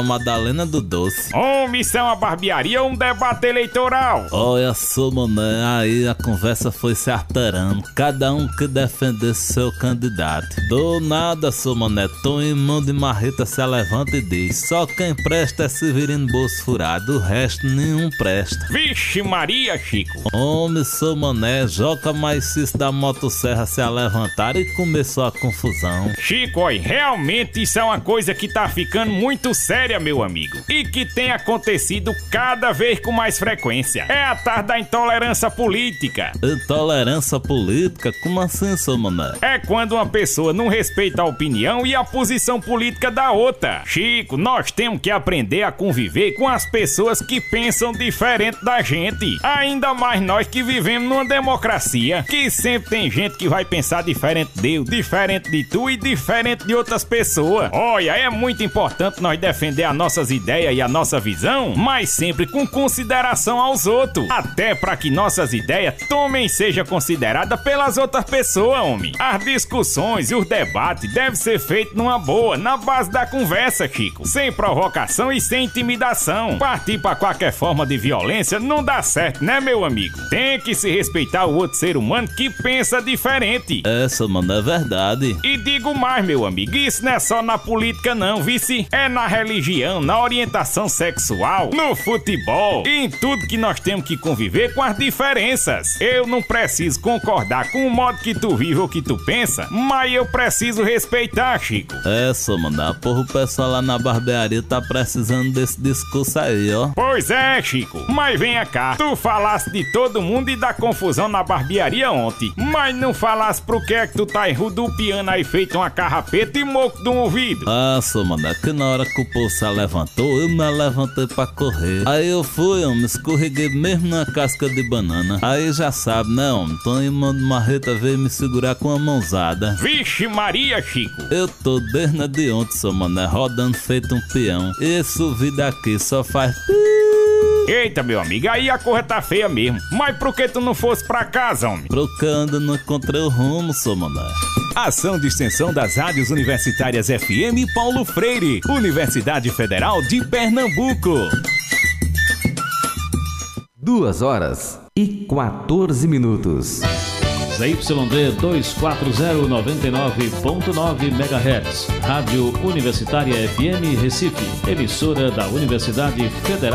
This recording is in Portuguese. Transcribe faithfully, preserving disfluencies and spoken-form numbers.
Madalena do Doce. Homem, isso é uma barbearia ou um debate eleitoral? Olha só, mané, aí a conversa foi se alterando, cada um que defendesse seu candidato. Do nada, sou mané, Tom e mão de marreta se levanta e diz: só quem presta é Severino Bolso Furado, o resto nenhum presta. Vixe Maria, Chico. Homem, sou mané, Joca Maiciço da Motosserra se levantaram e começou a confusão. Chico, olha, realmente isso é uma coisa que tá ficando muito séria, meu amigo, e que tem acontecido cada vez com mais frequência. É a tarde da intolerância política. Intolerância política? Como assim, seu mané? É quando uma pessoa não respeita a opinião e a posição política da outra. Chico, nós temos que aprender a conviver com as pessoas que pensam diferente da gente. Ainda mais nós que vivemos numa democracia, que sempre tem gente que vai pensar diferente de eu, diferente de tu e diferente de outras pessoas. Olha, é muito importante nós defender as nossas ideias e a nossa visão, mas sempre com consideração aos outros. Até para que nossas ideias também sejam consideradas pelas outras pessoas, homem. As discussões e os debates devem ser feitos numa boa, na base da conversa, Chico. Sem provocação e sem intimidação. Partir para qualquer forma de violência não dá certo, né, meu amigo? Tem que se respeitar o outro ser humano que pensa diferente. Essa, mano, é verdade. E digo mais, meu amigo, isso não é só na política não, vice. É na religião, na orientação sexual, no futebol e em tudo que nós temos que conviver com as diferenças. Eu não preciso concordar com o modo que tu vive ou que tu pensa, mas eu preciso respeitar, Chico. Essa, mano, porra, o pessoal lá na barbearia tá precisando desse discurso aí, ó. Pois é, Chico, mas venha cá, tu falasse de todo mundo e da confusão na barbearia ontem, mas não falasse pro que é que tu tá enrudupiando aí feito uma carrapeta e moco de um ouvido. Ah, só, mano, é que na hora que o povo se levantou, eu me levantei pra correr. Aí eu fui, homem, escorreguei mesmo na casca de banana. Aí já sabe, né, homem? Então o mano Marreta veio me segurar com a mãozada. Vixe Maria, Chico. Eu tô desde de ontem, só, mano, rodando feito um peão. Esse ouvido aqui só faz... Eita, meu amigo, aí a corra tá feia mesmo. Mas por que tu não fosse pra casa, homem? Porque ando não encontrei o rumo, só, mano. Ação de extensão das rádios universitárias F M Paulo Freire, Universidade Federal de Pernambuco. Duas horas e quatorze minutos. Z Y D duzentos e quarenta, noventa e nove ponto nove megahertz. Rádio Universitária F M Recife, emissora da Universidade Federal